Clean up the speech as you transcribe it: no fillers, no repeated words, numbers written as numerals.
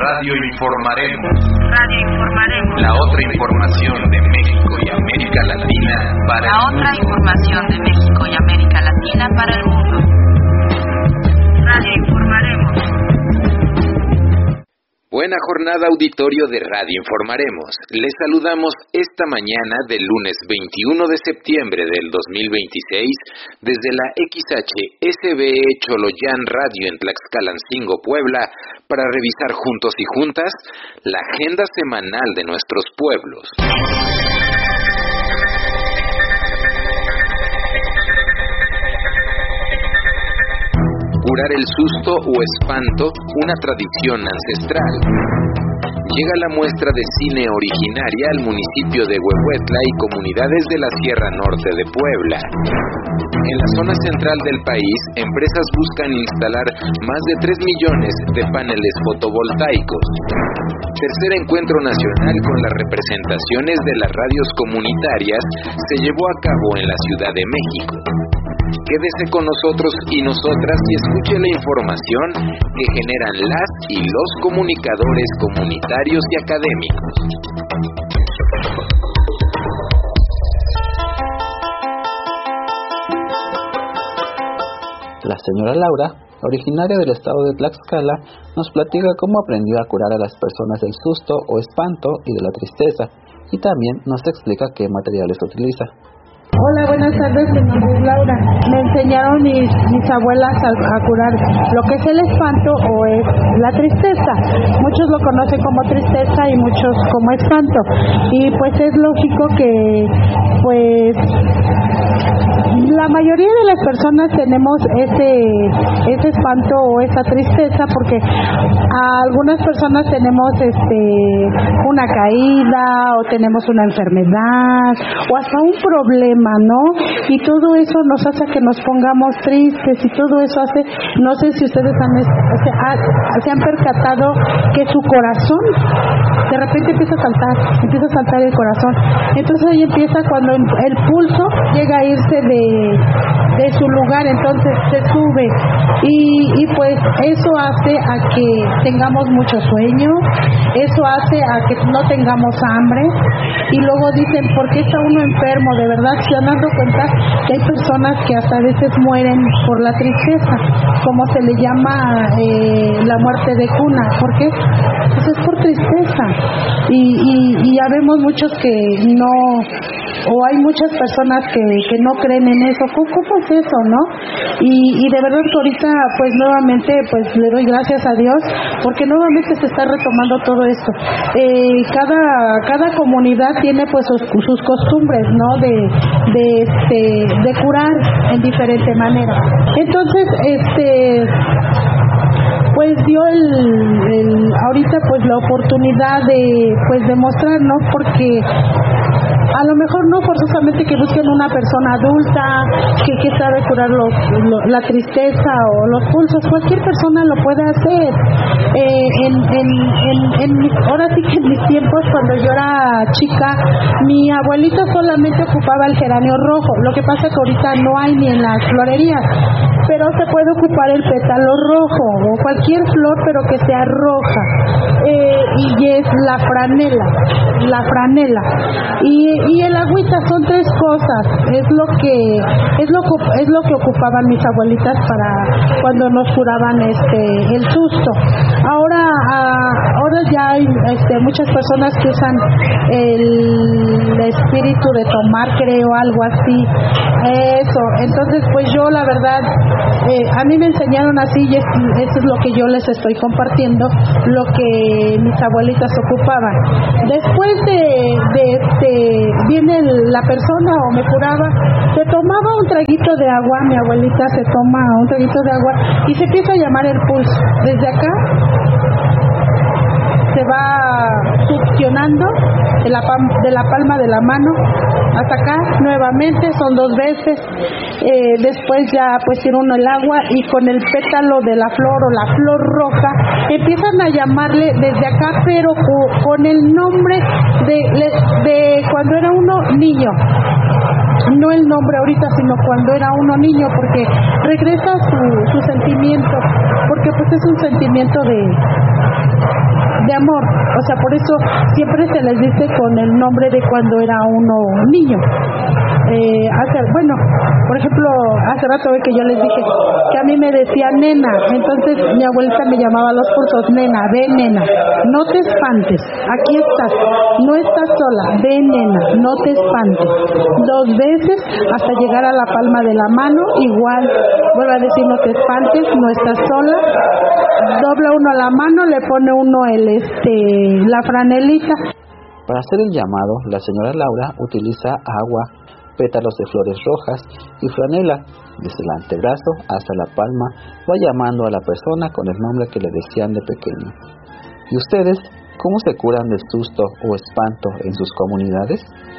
Radio Informaremos. La otra información de México y América Latina para el mundo. Radio Informaremos. Buena jornada, auditorio de Radio Informaremos. Les saludamos esta mañana del lunes 21 de septiembre del 2026 desde la XHSBE Choloyán Radio en Tlaxcalancingo, Puebla, para revisar juntos y juntas la agenda semanal de nuestros pueblos. Curar el susto o espanto, una tradición ancestral. Llega la muestra de cine originaria al municipio de Huehuetla y comunidades de la Sierra Norte de Puebla. En la zona central del país, empresas buscan instalar más de 3 millones de paneles fotovoltaicos. Tercer encuentro nacional con las representaciones de las radios comunitarias se llevó a cabo en la Ciudad de México. Quédese con nosotros y nosotras y escuche la información que generan las y los comunicadores comunitarios y académicos. La señora Laura, originaria del estado de Tlaxcala, nos platica cómo aprendió a curar a las personas del susto o espanto y de la tristeza, y también nos explica qué materiales utiliza. Hola, buenas tardes, mi nombre es Laura. Me enseñaron mis abuelas a curar lo que es el espanto o es la tristeza. Muchos lo conocen como tristeza y muchos como espanto. Y pues es lógico que pues la mayoría de las personas tenemos ese espanto o esa tristeza porque a algunas personas tenemos una caída o tenemos una enfermedad o hasta un problema, ¿no? Y todo eso nos hace que nos pongamos tristes y todo eso hace, no sé si ustedes se han percatado que su corazón de repente empieza a saltar el corazón. Entonces ahí empieza cuando el pulso llega a irse de su lugar, entonces se sube y pues eso hace a que tengamos mucho sueño, eso hace a que no tengamos hambre y luego dicen, ¿por qué está uno enfermo? De verdad se han dado cuenta que hay personas que hasta a veces mueren por la tristeza, como se le llama la muerte de cuna. ¿Por qué? Pues es por tristeza y ya vemos muchos que no, o hay muchas personas que no creen en eso. ¿Cómo es eso, no? Y de verdad que ahorita pues nuevamente pues le doy gracias a Dios porque nuevamente se está retomando todo esto. Cada comunidad tiene pues sus costumbres, ¿no? De curar en diferente manera. Entonces pues dio ahorita pues la oportunidad de mostrar, ¿no? Porque a lo mejor no forzosamente que busquen una persona adulta que sabe curar la tristeza o los pulsos. Cualquier persona lo puede hacer. Ahora sí que en mis tiempos, cuando yo era chica, mi abuelita solamente ocupaba el geranio rojo. Lo que pasa es que ahorita no hay ni en las florerías, pero se puede ocupar el pétalo rojo o cualquier flor, pero que sea roja. Y es la franela. Y el agüita son 3 cosas. Es lo que ocupaban mis abuelitas para cuando nos curaban el susto. Ahora ya hay muchas personas que usan el espíritu de tomar, creo, algo así. Eso. Entonces, pues yo la verdad, a mí me enseñaron así y eso es lo que yo les estoy compartiendo, lo que mis abuelitas ocupaban. Después viene la persona o me curaba, se tomaba un traguito de agua, mi abuelita se toma un traguito de agua y se empieza a llamar el pulso. Desde acá se va succionando de la palma de la mano hasta acá nuevamente, son 2 veces. Después ya pues tiene uno el agua y con el pétalo de la flor o la flor roja empiezan a llamarle desde acá, pero con el nombre de cuando era uno niño. No el nombre ahorita, sino cuando era uno niño, porque regresa su sentimiento, porque pues es un sentimiento de amor. O sea, por eso siempre se les dice con el nombre de cuando era uno niño. Por ejemplo, hace rato que yo les dije que a mí me decía nena, entonces mi abuelita me llamaba a los cursos, nena, ven nena, no te espantes, aquí estás, no estás sola, ven nena, no te espantes. 2 veces hasta llegar a la palma de la mano, igual, vuelve a decir no te espantes, no estás sola, dobla uno la mano, le pone uno la franelita. Para hacer el llamado, la señora Laura utiliza agua, pétalos de flores rojas y franela. Desde el antebrazo hasta la palma va llamando a la persona con el nombre que le decían de pequeño. ¿Y ustedes cómo se curan del susto o espanto en sus comunidades?